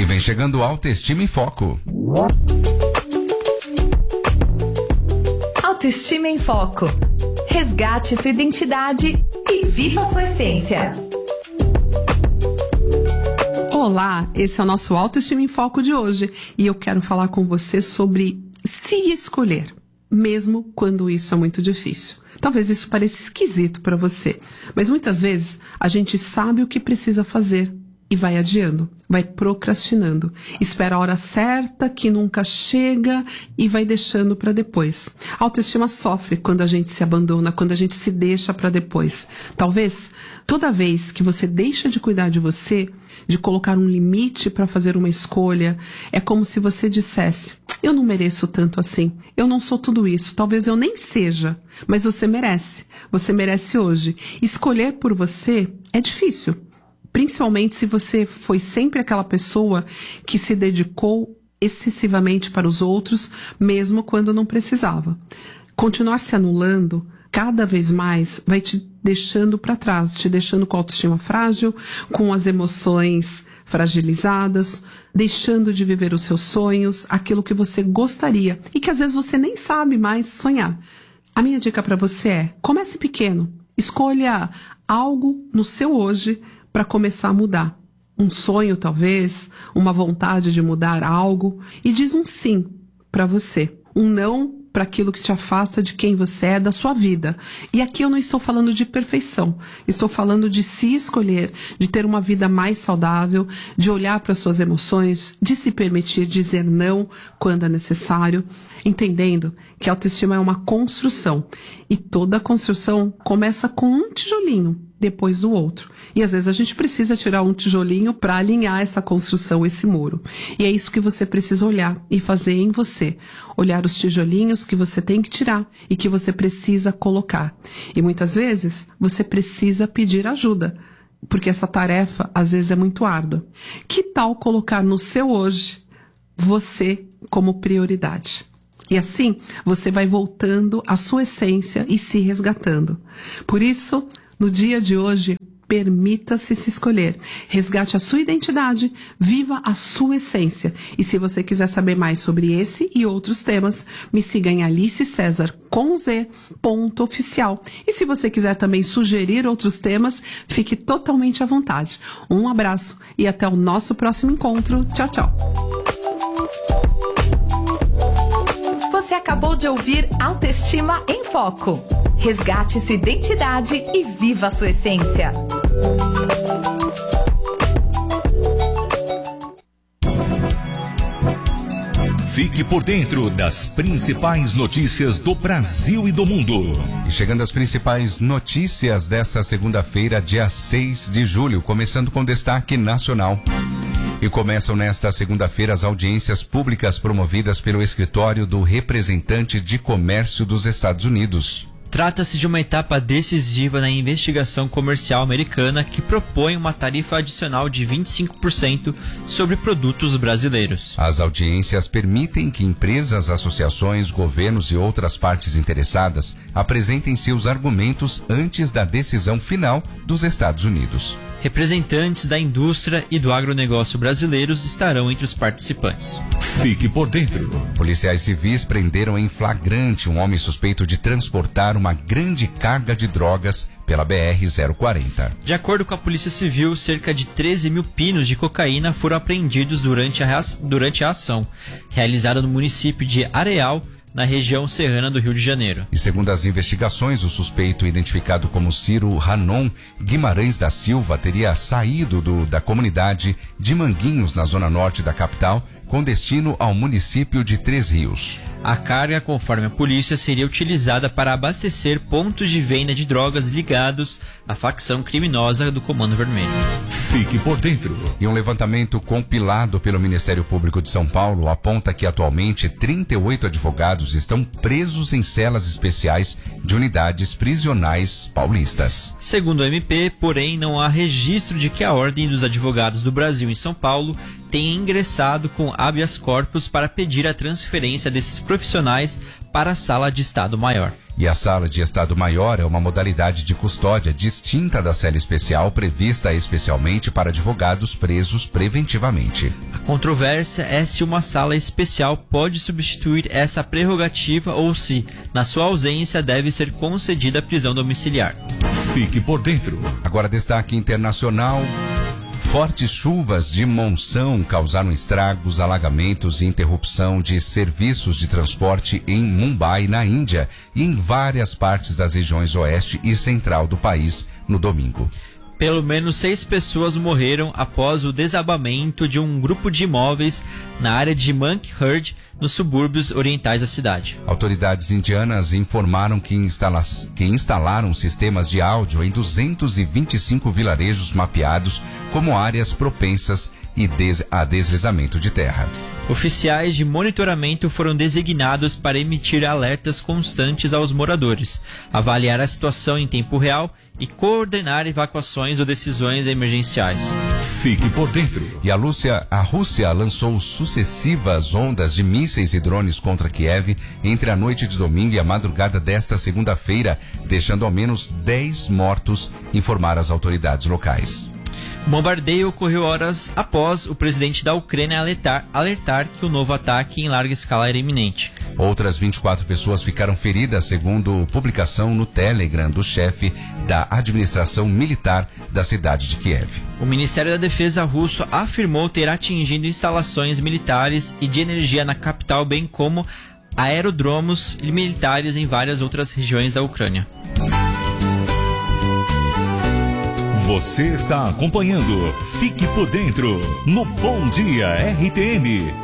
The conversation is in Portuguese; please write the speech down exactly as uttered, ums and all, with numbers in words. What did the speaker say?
E vem chegando Autoestima em Foco. Autoestima em Foco. Resgate sua identidade e viva sua essência. Olá, esse é o nosso Autoestima em Foco de hoje e eu quero falar com você sobre se escolher, mesmo quando isso é muito difícil. Talvez isso pareça esquisito para você, mas muitas vezes a gente sabe o que precisa fazer e vai adiando, vai procrastinando, espera a hora certa que nunca chega e vai deixando para depois. A autoestima sofre quando a gente se abandona, quando a gente se deixa para depois. Talvez toda vez que você deixa de cuidar de você, de colocar um limite para fazer uma escolha, é como se você dissesse: eu não mereço tanto assim, eu não sou tudo isso, talvez eu nem seja, mas você merece, você merece hoje. Escolher por você é difícil. Principalmente se você foi sempre aquela pessoa que se dedicou excessivamente para os outros, mesmo quando não precisava. Continuar se anulando cada vez mais vai te deixando para trás, te deixando com a autoestima frágil, com as emoções fragilizadas, deixando de viver os seus sonhos, aquilo que você gostaria e que às vezes você nem sabe mais sonhar. A minha dica para você é: comece pequeno, escolha algo no seu hoje para começar a mudar. Um sonho, talvez, uma vontade de mudar algo, e diz um sim para você, um não para aquilo que te afasta de quem você é, da sua vida. E aqui eu não estou falando de perfeição, estou falando de se escolher, de ter uma vida mais saudável, de olhar para suas emoções, de se permitir dizer não quando é necessário, entendendo que a autoestima é uma construção, e toda construção começa com um tijolinho depois do outro. E às vezes a gente precisa tirar um tijolinho para alinhar essa construção, esse muro. E é isso que você precisa olhar e fazer em você. Olhar os tijolinhos que você tem que tirar e que você precisa colocar. E muitas vezes você precisa pedir ajuda, porque essa tarefa às vezes é muito árdua. Que tal colocar no seu hoje você como prioridade? E assim você vai voltando à sua essência e se resgatando. Por isso, no dia de hoje, permita-se se escolher. Resgate a sua identidade, viva a sua essência. E se você quiser saber mais sobre esse e outros temas, me siga em Alice César com Z, ponto oficial. E se você quiser também sugerir outros temas, fique totalmente à vontade. Um abraço e até o nosso próximo encontro. Tchau, tchau. Você acabou de ouvir Autoestima em Foco. Resgate sua identidade e viva a sua essência. Fique por dentro das principais notícias do Brasil e do mundo. E chegando às principais notícias desta segunda-feira, dia seis de julho, começando com destaque nacional. E começam nesta segunda-feira as audiências públicas promovidas pelo Escritório do Representante de Comércio dos Estados Unidos. Trata-se de uma etapa decisiva na investigação comercial americana que propõe uma tarifa adicional de vinte e cinco por cento sobre produtos brasileiros. As audiências permitem que empresas, associações, governos e outras partes interessadas apresentem seus argumentos antes da decisão final dos Estados Unidos. Representantes da indústria e do agronegócio brasileiros estarão entre os participantes. Fique por dentro. Policiais civis prenderam em flagrante um homem suspeito de transportar uma grande carga de drogas pela B R zero quarenta. De acordo com a Polícia Civil, cerca de treze mil pinos de cocaína foram apreendidos durante a, durante a ação, realizada no município de Areal, na região serrana do Rio de Janeiro. E segundo as investigações, o suspeito, identificado como Ciro Ranon Guimarães da Silva, teria saído do, da comunidade de Manguinhos, na zona norte da capital, com destino ao município de Três Rios. A carga, conforme a polícia, seria utilizada para abastecer pontos de venda de drogas ligados à facção criminosa do Comando Vermelho. Fique por dentro. E um levantamento compilado pelo Ministério Público de São Paulo aponta que atualmente trinta e oito advogados estão presos em celas especiais de unidades prisionais paulistas. Segundo o M P, porém, não há registro de que a Ordem dos Advogados do Brasil em São Paulo tenha ingressado com habeas corpus para pedir a transferência desses profissionais para a Sala de Estado-Maior. E a Sala de Estado-Maior é uma modalidade de custódia distinta da cela especial prevista especialmente para advogados presos preventivamente. A controvérsia é se uma sala especial pode substituir essa prerrogativa ou se, na sua ausência, deve ser concedida a prisão domiciliar. Fique por dentro. Agora, destaque internacional. Fortes chuvas de monção causaram estragos, alagamentos e interrupção de serviços de transporte em Mumbai, na Índia, e em várias partes das regiões oeste e central do país no domingo. Pelo menos seis pessoas morreram após o desabamento de um grupo de imóveis na área de Mankhurd, nos subúrbios orientais da cidade. Autoridades indianas informaram que, instala que instalaram sistemas de áudio em duzentos e vinte e cinco vilarejos mapeados como áreas propensas e des a deslizamento de terra. Oficiais de monitoramento foram designados para emitir alertas constantes aos moradores, avaliar a situação em tempo real e coordenar evacuações ou decisões emergenciais. Fique por dentro. E a Rússia, a Rússia lançou sucessivas ondas de mísseis e drones contra Kiev entre a noite de domingo e a madrugada desta segunda-feira, deixando ao menos dez mortos, informaram as autoridades locais. O bombardeio ocorreu horas após o presidente da Ucrânia alertar, alertar que o novo ataque em larga escala era iminente. Outras vinte e quatro pessoas ficaram feridas, segundo publicação no Telegram do chefe da administração militar da cidade de Kiev. O Ministério da Defesa russo afirmou ter atingido instalações militares e de energia na capital, bem como aerodromos militares em várias outras regiões da Ucrânia. Você está acompanhando Fique por Dentro no Bom Dia R T M.